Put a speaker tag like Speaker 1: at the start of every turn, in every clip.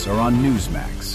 Speaker 1: details are on Newsmax.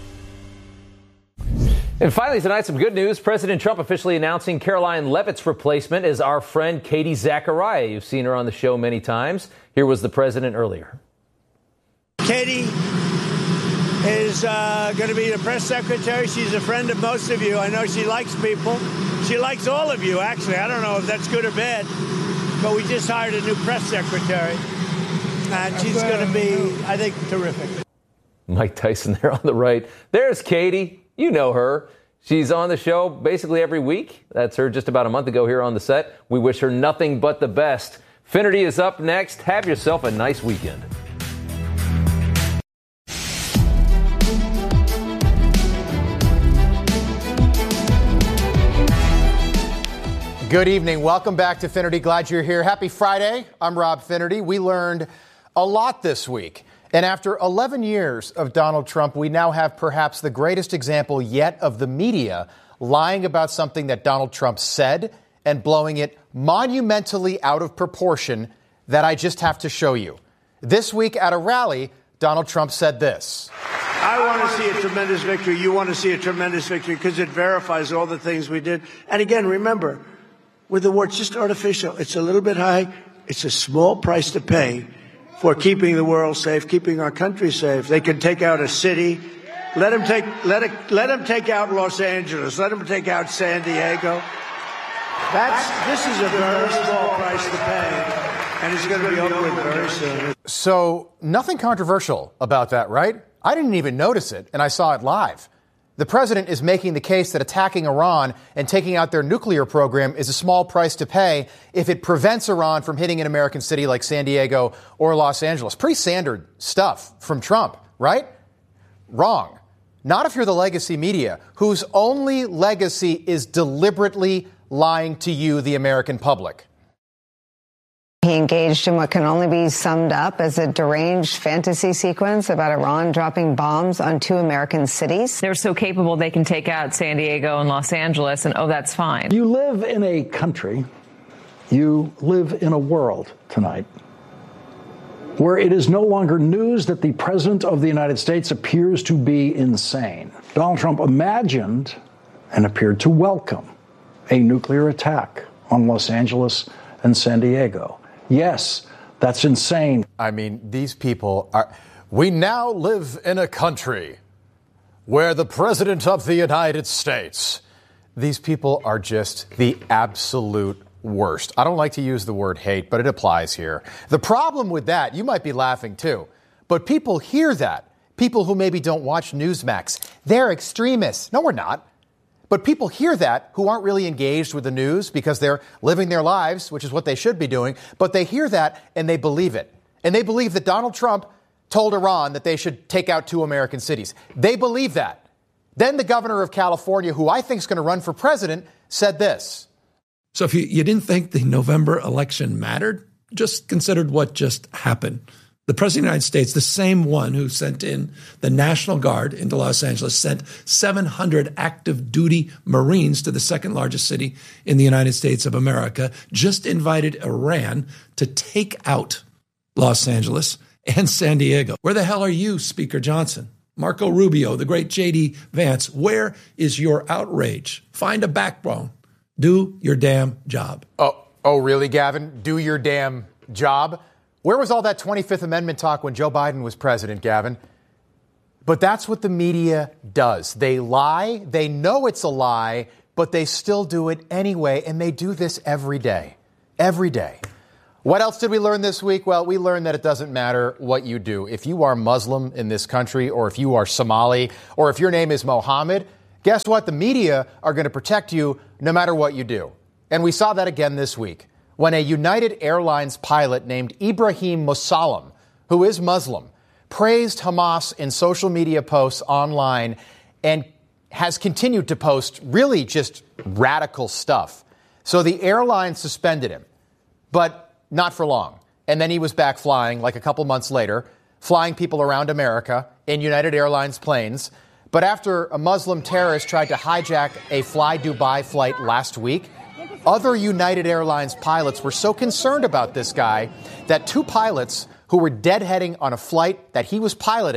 Speaker 2: And finally tonight, some good news. President Trump officially announcing Caroline Leavitt's replacement is our friend Katie Zachariah. You've seen her on the show many times. Here was the president earlier.
Speaker 3: Katie is going to be the press secretary. She's a friend of most of you. I know she likes people. She likes all of you, actually. I don't know if that's good or bad, but we just hired a new press secretary, and she's going to be, I think, terrific.
Speaker 2: Mike Tyson there on the right. There's Katie. You know her. She's on the show basically every week. That's her just about a month ago here on the set. We wish her nothing but the best. Finnerty is up next. Have yourself a nice weekend.
Speaker 4: Good evening. Welcome back to Finnerty. Glad you're here. Happy Friday. I'm Rob Finnerty. We learned a lot this week. And after 11 years of Donald Trump, we now have perhaps the greatest example yet of the media lying about something that Donald Trump said and blowing it monumentally out of proportion that I just have to show you. This week at a rally, Donald Trump said this.
Speaker 3: I want to see a tremendous victory. You want to see a tremendous victory because it verifies all the things we did. And again, remember, with the war, it's just artificial. It's a little bit high. It's a small price to pay for keeping the world safe, keeping our country safe. They can take out a city. Let them take out Los Angeles. Let them take out San Diego. This is a very small price to pay, and it's going to be over with very soon.
Speaker 4: So nothing controversial about that, right? I didn't even notice it, and I saw it live. The president is making the case that attacking Iran and taking out their nuclear program is a small price to pay if it prevents Iran from hitting an American city like San Diego or Los Angeles. Pretty standard stuff from Trump, right? Wrong. Not if you're the legacy media, whose only legacy is deliberately lying to you, the American public.
Speaker 5: He engaged in what can only be summed up as a deranged fantasy sequence about Iran dropping bombs on 2 American cities.
Speaker 6: They're so capable they can take out San Diego and Los Angeles, and that's fine.
Speaker 7: You live in a country, you live in a world tonight where it is no longer news that the President of the United States appears to be insane. Donald Trump imagined and appeared to welcome a nuclear attack on Los Angeles and San Diego. Yes, that's insane.
Speaker 4: I mean, these people are... We now live in a country where the President of the United States... These people are just the absolute worst. I don't like to use the word hate, but it applies here. The problem with that, you might be laughing too, but people hear that. People who maybe don't watch Newsmax, they're extremists. No, we're not. But people hear that who aren't really engaged with the news because they're living their lives, which is what they should be doing. But they hear that and they believe it. And they believe that Donald Trump told Iran that they should take out 2 American cities. They believe that. Then the governor of California, who I think is going to run for president, said this.
Speaker 8: So if you didn't think the November election mattered, just considered what just happened. The President of the United States, the same one who sent in the National Guard into Los Angeles, sent 700 active duty Marines to the second largest city in the United States of America, just invited Iran to take out Los Angeles and San Diego. Where the hell are you, Speaker Johnson? Marco Rubio, the great J.D. Vance, where is your outrage? Find a backbone. Do your damn job.
Speaker 4: Oh, really, Gavin? Do your damn job? Where was all that 25th Amendment talk when Joe Biden was president, Gavin? But that's what the media does. They lie. They know it's a lie, but they still do it anyway. And they do this every day. Every day. What else did we learn this week? Well, we learned that it doesn't matter what you do. If you are Muslim in this country, or if you are Somali, or if your name is Mohammed, guess what? The media are going to protect you no matter what you do. And we saw that again this week when a United Airlines pilot named Ibrahim Mosallam, who is Muslim, praised Hamas in social media posts online and has continued to post really just radical stuff. So the airline suspended him, but not for long. And then he was back flying like a couple months later, flying people around America in United Airlines planes. But after a Muslim terrorist tried to hijack a Fly Dubai flight last week, other United Airlines pilots were so concerned about this guy that 2 pilots who were deadheading on a flight that he was piloting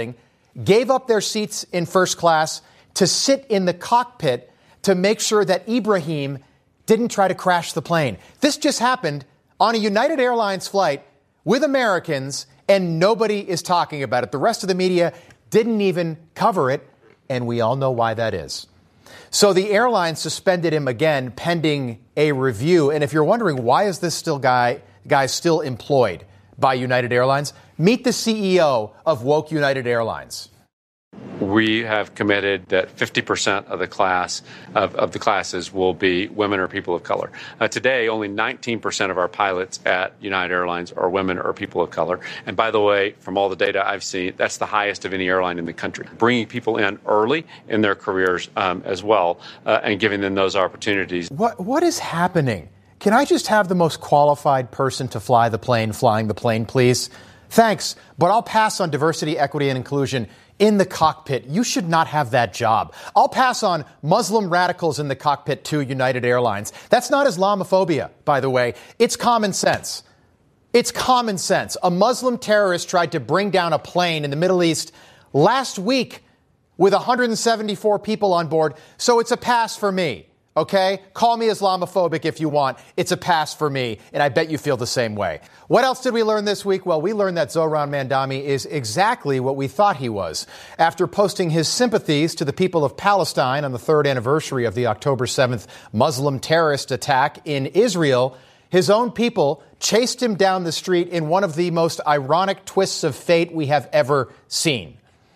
Speaker 4: gave up their seats in first class to sit in the cockpit to make sure that Ibrahim didn't try to crash the plane. This just happened on a United Airlines flight with Americans, and nobody is talking about it. The rest of the media didn't even cover it, and we all know why that is. So the airline suspended him again pending a review. And if you're wondering, why is this guy still employed by United Airlines? Meet the CEO of Woke United Airlines.
Speaker 1: We have committed that 50% of the class of the classes will be women or people of color. Today, only 19% of our pilots at United Airlines are women or people of color. And by the way, from all the data I've seen, that's the highest of any airline in the country. Bringing people in early in their careers as well and giving them those opportunities.
Speaker 4: What is happening? Can I just have the most qualified person to fly the plane flying the plane, please? Thanks, but I'll pass on diversity, equity, and inclusion in the cockpit. You should not have that job. I'll pass on Muslim radicals in the cockpit to United Airlines. That's not Islamophobia, by the way. It's common sense. It's common sense. A Muslim terrorist tried to bring down a plane in the Middle East last week with 174 people on board, so it's a pass for me. Okay? Call me Islamophobic if you want. It's a pass for me, and I bet you feel the same way. What else did we learn this week? Well, we learned that Zohran Mamdani is exactly what we thought he was. After posting his sympathies to the people of Palestine on the third anniversary of the October 7th Muslim terrorist attack in Israel, his own people chased him down the street in one of the most ironic twists of fate we have ever seen.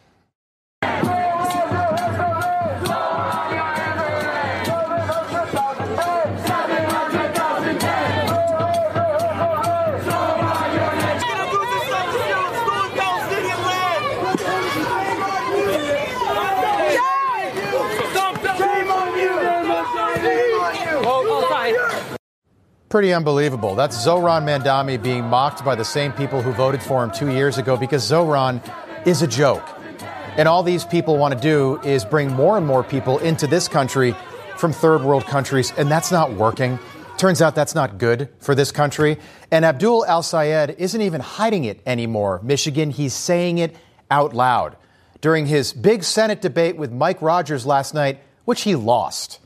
Speaker 4: Pretty unbelievable. That's Zohran Mamdani being mocked by the same people who voted for him 2 years ago because Zohran is a joke. And all these people want to do is bring more and more people into this country from third world countries, and that's not working. Turns out that's not good for this country. And Abdul Al-Sayed isn't even hiding it anymore. Michigan, he's saying it out loud during his big Senate debate with Mike Rogers last night, which he lost.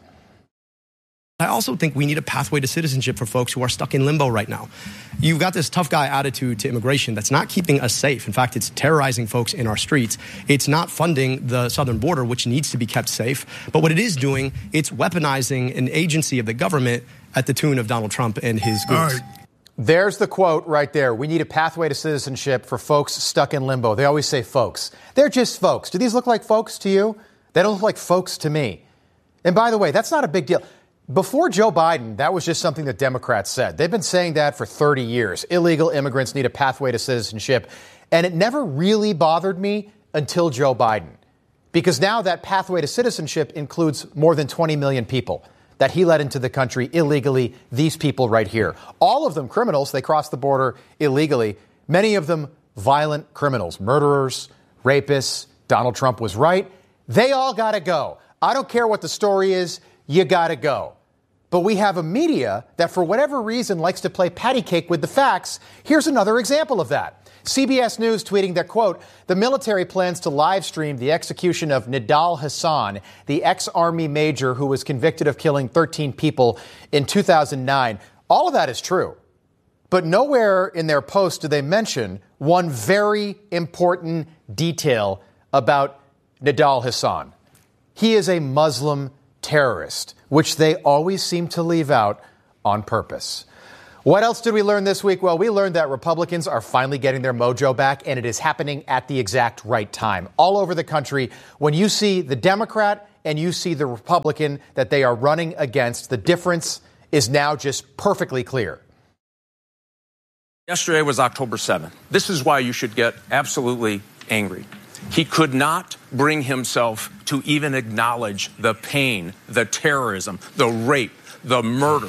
Speaker 9: I also think we need a pathway to citizenship for folks who are stuck in limbo right now. You've got this tough guy attitude to immigration that's not keeping us safe. In fact, it's terrorizing folks in our streets. It's not funding the southern border, which needs to be kept safe. But what it is doing, it's weaponizing an agency of the government at the tune of Donald Trump and his groups.
Speaker 4: Right. There's the quote right there. We need a pathway to citizenship for folks stuck in limbo. They always say folks. They're just folks. Do these look like folks to you? They don't look like folks to me. And by the way, that's not a big deal. Before Joe Biden, that was just something that Democrats said. They've been saying that for 30 years. Illegal immigrants need a pathway to citizenship. And it never really bothered me until Joe Biden. Because now that pathway to citizenship includes more than 20 million people that he let into the country illegally, these people right here. All of them criminals. They crossed the border illegally. Many of them violent criminals, murderers, rapists. Donald Trump was right. They all got to go. I don't care what the story is. You got to go. But we have a media that, for whatever reason, likes to play patty cake with the facts. Here's another example of that. CBS News tweeting that, quote, the military plans to live stream the execution of Nidal Hasan, the ex-Army major who was convicted of killing 13 people in 2009. All of that is true. But nowhere in their post do they mention one very important detail about Nidal Hasan. He is a Muslim terrorist, which they always seem to leave out on purpose. What else did we learn this week? Well, we learned that Republicans are finally getting their mojo back, and it is happening at the exact right time. All over the country, when you see the Democrat and you see the Republican that they are running against, the difference is now just perfectly clear.
Speaker 10: Yesterday was October 7th. This is why you should get absolutely angry. He could not bring himself to even acknowledge the pain, the terrorism, the rape, the murder.